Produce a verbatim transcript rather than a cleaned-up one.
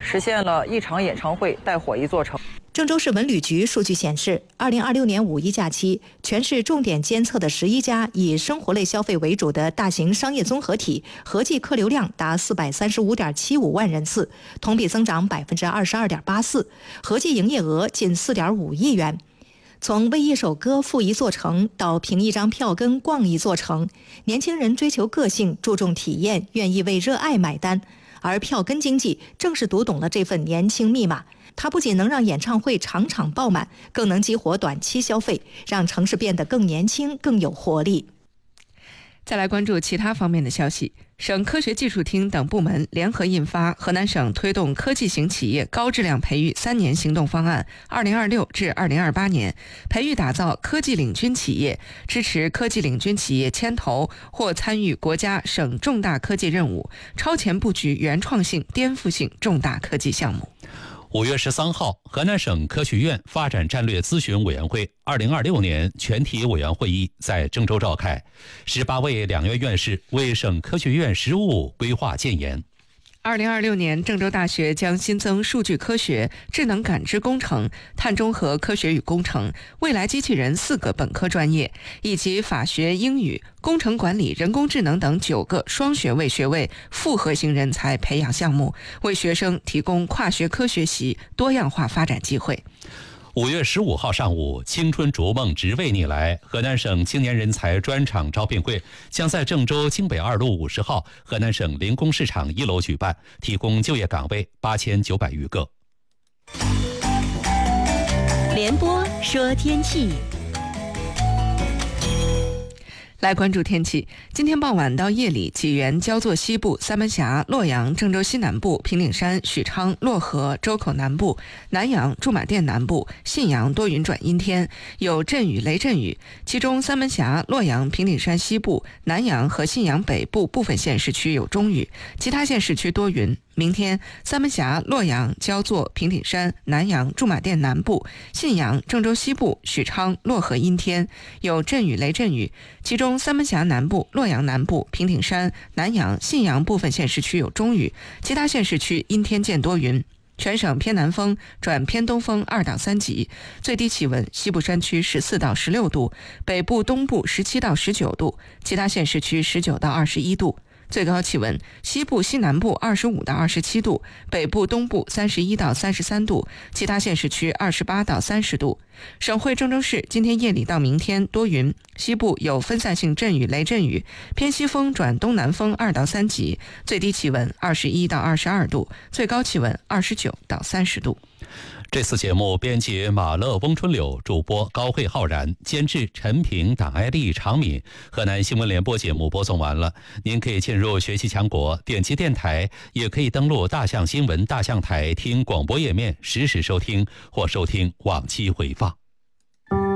实现了一场演唱会带火一座城。 郑州市文旅局数据显示，二零二六年五一假期，全市重点监测的十一家以生活类消费为主的大型商业综合体，合计客流量达四百三十五点七五万人次，同比增长百分之二十二点八四，合计营业额近四点五亿元。从为一首歌赴一座城到凭一张票根逛一座城，年轻人追求个性，注重体验，愿意为热爱买单。而票根经济正是读懂了这份年轻密码，它不仅能让演唱会场场爆满，更能激活短期消费，让城市变得更年轻、更有活力。 再来关注其他方面的消息。省科学技术厅等部门联合印发河南省推动科技型企业高质量培育三年行动方案二零二六至二零二八年，培育打造科技领军企业，支持科技领军企业牵头或参与国家省重大科技任务，超前布局原创性、颠覆性重大科技项目。 五月十三号，河南省科学院发展战略咨询委员会二零二六年全体委员会议在郑州召开，十八位两院院士为省科学院实务规划建言。 二零二六年，郑州大学将新增数据科学、智能感知工程、碳中和科学与工程、未来机器人四个本科专业，以及法学、英语、工程管理、人工智能等九个双学位学位复合型人才培养项目，为学生提供跨学科学习、多样化发展机会。 五月十五号上午，青春逐梦只为你来河南省青年人才专场招聘会将在郑州京北二路五十号河南省临工市场一楼举办，提供就业岗位八千九百余个。 联播说天气。 来关注天气。今天傍晚到夜里，济源、焦作西部、三门峡、洛阳、郑州西南部、平顶山、许昌、漯河、周口南部、南阳、驻马店南部、信阳多云转阴天，有阵雨、雷阵雨。其中三门峡、洛阳、平顶山西部、南阳和信阳北部部分县市区有中雨，其他县市区多云。明天，三门峡、洛阳、焦作、平顶山、南阳、驻马店南部、信阳、郑州西部、许昌、漯河阴天，有阵雨、雷阵雨。其中三门峡南部、洛阳南部、平顶山、南阳、信阳部分县市区有中雨，其他县市区阴天见多云。全省偏南风转偏东风二到三级，最低气温西部山区十四到十六度，北部东部十七到十九度，其他县市区十九到二十一度。最高气温西部西南部二十五到二十七度，北部东部三十一到三十三度，其他县市区二十八到三十度。省会郑州市今天夜里到明天多云，西部有分散性阵雨、雷阵雨，偏西风转东南风二到三级，最低气温二十一到二十二度，最高气温二十九到三十度。 这次节目编辑马乐、翁春柳，主播高慧浩然，监制陈平、党爱丽、常敏。河南新闻联播节目播送完了，您可以进入学习强国，点击电台，也可以登录大象新闻大象台听广播页面实时收听或收听往期回放。